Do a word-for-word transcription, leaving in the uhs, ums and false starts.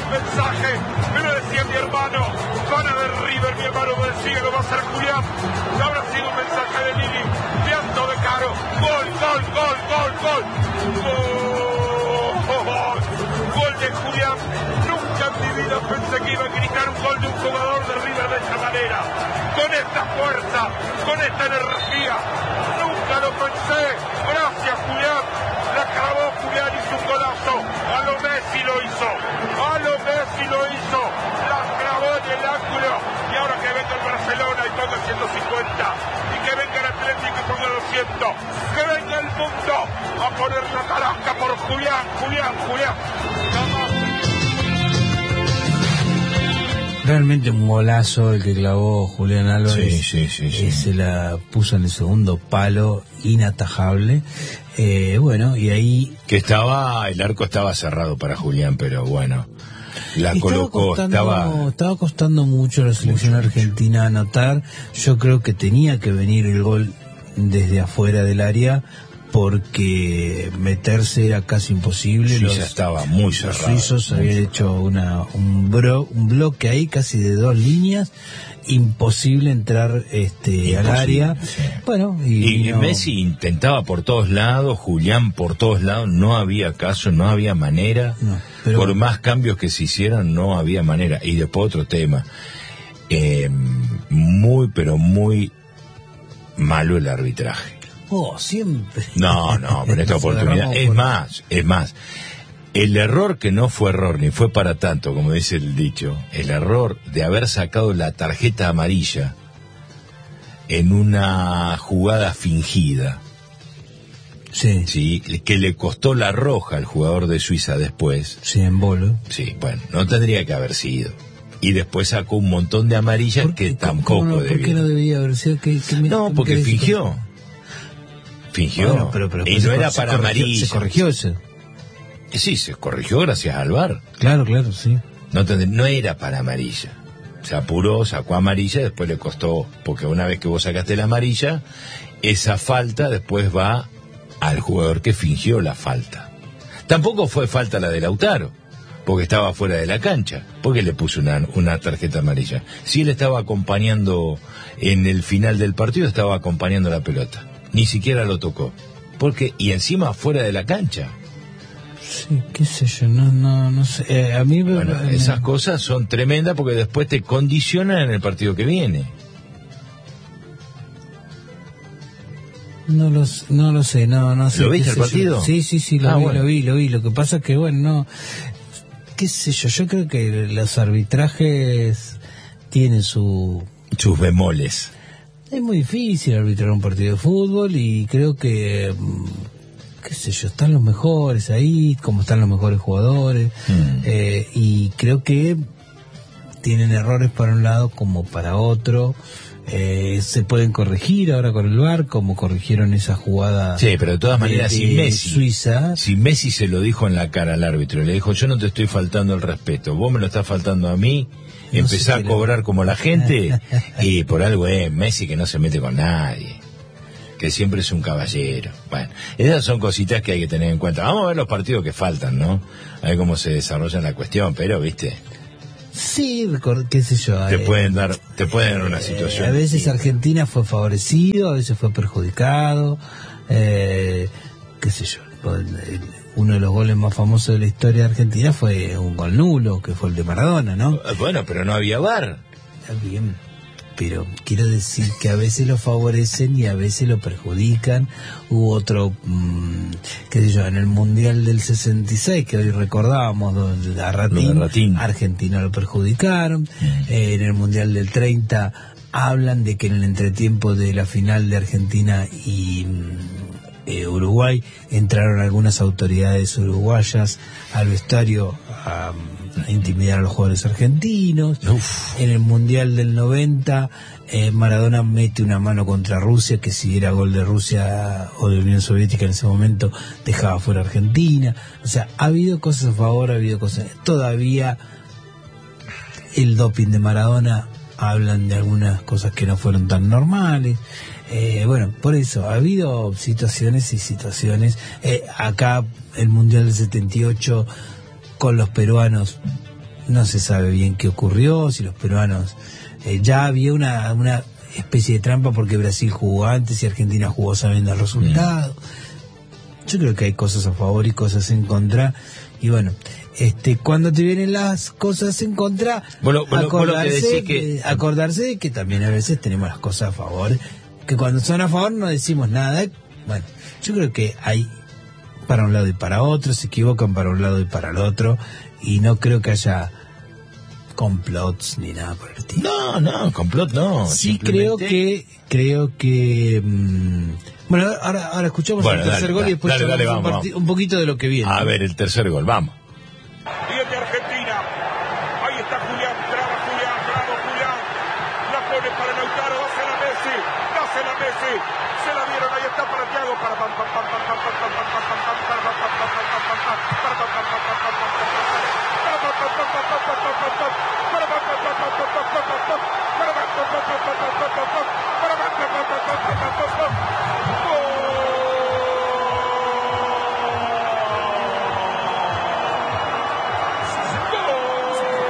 mensaje, me lo decía mi hermano, van a ver River, mi hermano me decía que va a ser Julián, habrá sido un mensaje de Lili, llanto de Caro, gol, gol, gol, gol, gol, gol, gol de Julián. Nunca en mi vida pensé que iba a gritar un gol de un jugador de River de esta manera, con esta fuerza, con esta energía, nunca lo pensé. Gracias Julián, la clavó Julián, hizo un golazo, a lo Messi lo hizo, a lo Messi lo hizo, la clavó en el ángulo, y ahora que venga el Barcelona y ponga ciento cincuenta, y que venga el Atlético y ponga doscientos, que venga el mundo a poner la tarasca por Julián, Julián, Julián. Jamás. Realmente un golazo el que clavó Julián Álvarez. Sí, sí, sí, sí. Eh, se la puso en el segundo palo, inatajable. Eh, bueno, y ahí... Que estaba, el arco estaba cerrado para Julián, pero bueno, la estaba colocó, costando, estaba... Estaba costando mucho a la selección mucho, argentina mucho. anotar. Yo creo que tenía que venir el gol desde afuera del área, porque meterse era casi imposible. Suiza los, estaba muy cerrado. Los suizos habían hecho una, un, bro, un bloque ahí casi de dos líneas, imposible entrar este imposible, al área. Sí. Bueno, y, y no... Messi intentaba por todos lados, Julián por todos lados, no había caso, no había manera. No, pero... Por más cambios que se hicieran, no había manera. Y después otro tema, eh, muy pero muy malo el arbitraje. Oh, siempre. No, no, pero esta oportunidad es más, es más. El error que no fue error, ni fue para tanto, como dice el dicho, el error de haber sacado la tarjeta amarilla en una jugada fingida. Sí. Sí, que le costó la roja al jugador de Suiza después. Sí, en bolo. Sí, bueno, no tendría que haber sido. Y después sacó un montón de amarillas que tampoco no, debía. ¿Por qué no debía haber sido? ¿Qué, qué me, no, porque fingió. Fingió. Bueno, pero, pero, y no era para amarilla. Se corrigió ese. Sí, se corrigió gracias al V A R. Claro, claro, sí. No, no era para amarilla. Se apuró, sacó amarilla, después le costó, porque una vez que vos sacaste la amarilla, esa falta después va al jugador que fingió la falta. Tampoco fue falta la de Lautaro, porque estaba fuera de la cancha, porque le puso una, una tarjeta amarilla. Si él estaba acompañando en el final del partido, estaba acompañando la pelota. Ni siquiera lo tocó. Porque, y encima fuera de la cancha. Sí, qué sé yo, no, no, no sé. Eh, a mí bueno, me... esas cosas son tremendas porque después te condicionan en el partido que viene. No lo, no lo sé, no, no sé. ¿Lo viste el partido? Yo. Sí, sí, sí, lo, ah, vi, bueno. lo vi, lo vi. Lo que pasa es que, bueno, no... Qué sé yo, yo creo que los arbitrajes tienen su... sus bemoles. Es muy difícil arbitrar un partido de fútbol y creo que, qué sé yo, están los mejores ahí, como están los mejores jugadores, mm. eh, y creo que tienen errores para un lado como para otro. Eh, se pueden corregir ahora con el V A R, como corrigieron esa jugada. Sí, pero de todas maneras, de, si Messi, Suiza. si Messi se lo dijo en la cara al árbitro, le dijo, yo no te estoy faltando el respeto, vos me lo estás faltando a mí, no empezá a cobrar como la gente, y por algo es Messi que no se mete con nadie, que siempre es un caballero. Bueno, esas son cositas que hay que tener en cuenta. Vamos a ver los partidos que faltan, ¿no? A ver cómo se desarrolla la cuestión, pero, viste... Sí, qué sé yo. Te eh, pueden dar, te pueden dar una situación. Eh, a veces Argentina fue favorecido, a veces fue perjudicado. Eh, qué sé yo. Uno de los goles más famosos de la historia de Argentina fue un gol nulo, que fue el de Maradona, ¿no? Bueno, pero no había V A R. Está bien, pero quiero decir que a veces lo favorecen y a veces lo perjudican. Hubo otro, mmm, qué sé yo, en el Mundial del sesenta y seis, que hoy recordábamos, donde a Ratín, Ratín. Argentina lo perjudicaron. Mm. Eh, en el Mundial del treinta hablan de que en el entretiempo de la final de Argentina y eh, Uruguay entraron algunas autoridades uruguayas al vestuario a... a intimidar a los jugadores argentinos. Uf. En el Mundial del noventa, eh, Maradona mete una mano contra Rusia, que si era gol de Rusia o de Unión Soviética en ese momento, dejaba fuera a Argentina. O sea, ha habido cosas a favor, ha habido cosas... Todavía el doping de Maradona, hablan de algunas cosas que no fueron tan normales. Eh, bueno, por eso, ha habido situaciones y situaciones. Eh, acá, el Mundial del setenta y ocho... con los peruanos no se sabe bien qué ocurrió, si los peruanos... Eh, ya había una, una especie de trampa porque Brasil jugó antes y Argentina jugó sabiendo el resultado. Mm. Yo creo que hay cosas a favor y cosas en contra. Y bueno, este cuando te vienen las cosas en contra, bueno, bueno, acordarse, que... acordarse de que también a veces tenemos las cosas a favor, que cuando son a favor no decimos nada. Bueno, yo creo que hay para un lado y para otro, se equivocan para un lado y para el otro, y no creo que haya complots ni nada por el estilo. No, no, complot no. Sí, simplemente... creo que, creo que... Mmm, bueno, ahora, ahora escuchamos bueno, el tercer dale, gol dale, y después dale, dale, un, vamos, vamos. un poquito de lo que viene. A ver, el tercer gol, vamos. Bien de Argentina. Ahí está Julián, traba Julián, bravo Julián. La pone para Lautaro, hace la Messi, hace la Messi. Se la dieron, ahí está para Thiago, para pam pam pam pam pam pam pam pam pam pam pam para pam pam pam pam pam pam pam para pam pam pam pam pam pam pam pam pam